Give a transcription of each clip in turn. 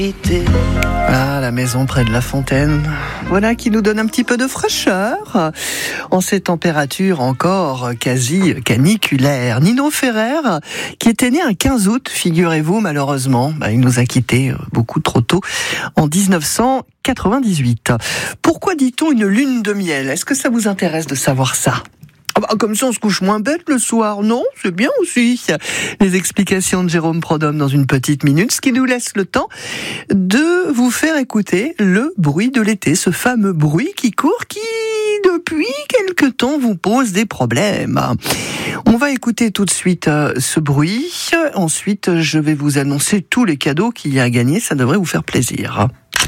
Ah, la maison près de la fontaine. Voilà qui nous donne un petit peu de fraîcheur en ces températures encore quasi caniculaires. Nino Ferrer, qui était né un 15 août, figurez-vous, malheureusement, il nous a quittés beaucoup trop tôt en 1998. Pourquoi dit-on une lune de miel ? Est-ce que ça vous intéresse de savoir ça ? Comme ça, on se couche moins bête le soir, non ? C'est bien aussi. Les explications de Jérôme Prodhomme dans une petite minute, ce qui nous laisse le temps de vous faire écouter le bruit de l'été, ce fameux bruit qui court, qui, depuis quelque temps, vous pose des problèmes. On va écouter tout de suite ce bruit. Ensuite, je vais vous annoncer tous les cadeaux qu'il y a à gagner. Ça devrait vous faire plaisir.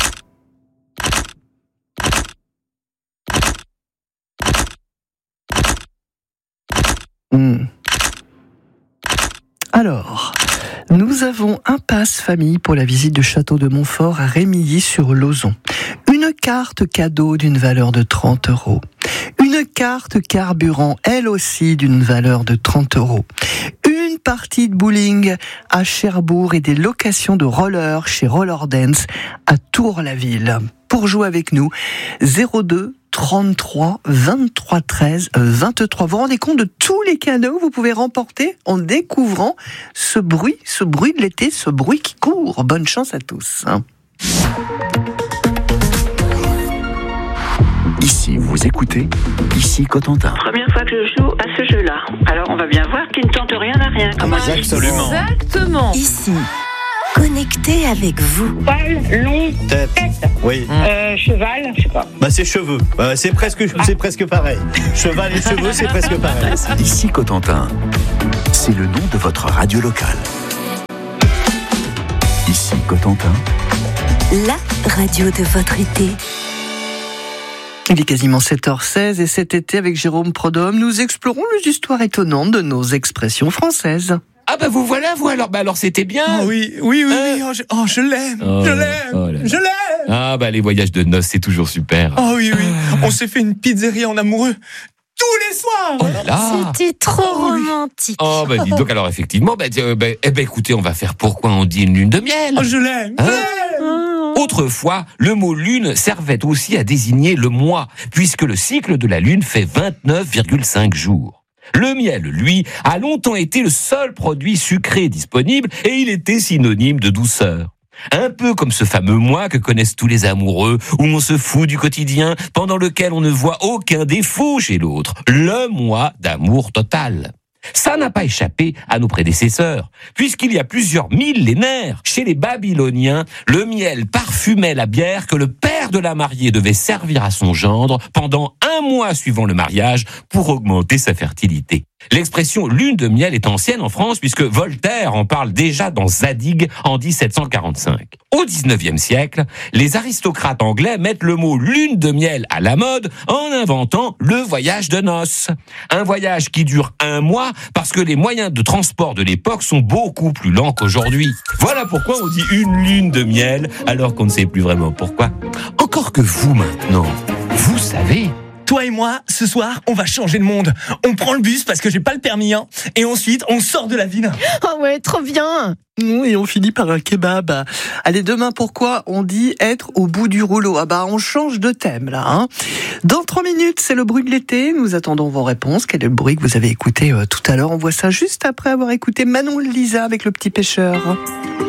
Alors, nous avons un pass famille pour la visite du château de Montfort à Rémilly-sur-Lauzon. Une carte cadeau d'une valeur de 30 €. Une carte carburant, elle aussi d'une valeur de 30 €. Une partie de bowling à Cherbourg et des locations de roller chez Roller Dance à Tours-la-Ville. Pour jouer avec nous, 02 33 23 13 23. Vous vous rendez compte de tous les cadeaux que vous pouvez remporter en découvrant ce bruit de l'été, ce bruit qui court. Bonne chance à tous. Ici, vous écoutez, ici Cotentin. Première fois que je joue à ce jeu-là. Alors on va bien voir qu'il ne tente rien à rien. Absolument. Exactement. Ici, connecté avec vous. Poil, long, Tête. Oui. cheval, je sais pas. C'est cheveux. C'est presque pareil. Cheval et cheveux, c'est presque pareil. Ici Cotentin, c'est le nom de votre radio locale. Ici Cotentin, La radio de votre été. Il est quasiment 7h16 et cet été, avec Jérôme Prodhomme, nous explorons les histoires étonnantes de nos expressions françaises. Ah vous voilà, vous alors c'était bien. Oh oui, je l'aime, je l'aime. Ah les voyages de noces, c'est toujours super. Oh oui, on s'est fait une pizzeria en amoureux tous les soirs. Oh là là. C'était trop romantique. Oh dis donc, alors effectivement, écoutez, on va faire pourquoi on dit une lune de miel. Oh, je l'aime. Autrefois, le mot lune servait aussi à désigner le mois, puisque le cycle de la lune fait 29,5 jours. Le miel, lui, a longtemps été le seul produit sucré disponible et il était synonyme de douceur. Un peu comme ce fameux mois que connaissent tous les amoureux, où on se fout du quotidien, pendant lequel on ne voit aucun défaut chez l'autre. Le mois d'amour total. Ça n'a pas échappé à nos prédécesseurs, puisqu'il y a plusieurs millénaires, chez les Babyloniens, le miel parfumait la bière que le père de la mariée devait servir à son gendre pendant 1 mois suivant le mariage pour augmenter sa fertilité. L'expression lune de miel est ancienne en France puisque Voltaire en parle déjà dans Zadig en 1745. Au 19e siècle, les aristocrates anglais mettent le mot lune de miel à la mode en inventant le voyage de noces. Un voyage qui dure 1 mois parce que les moyens de transport de l'époque sont beaucoup plus lents qu'aujourd'hui. Voilà pourquoi on dit une lune de miel alors qu'on ne sait plus vraiment pourquoi. Encore que vous maintenant, vous savez... Toi et moi, ce soir, on va changer le monde. On prend le bus parce que j'ai pas le permis, et ensuite, on sort de la ville. Oh ouais, trop bien. Et on finit par un kebab. Allez, demain, pourquoi on dit être au bout du rouleau ? On change de thème, là. Dans 3 minutes, c'est le bruit de l'été. Nous attendons vos réponses. Quel est le bruit que vous avez écouté tout à l'heure ? On voit ça juste après avoir écouté Manon Lisa avec Le Petit Pêcheur.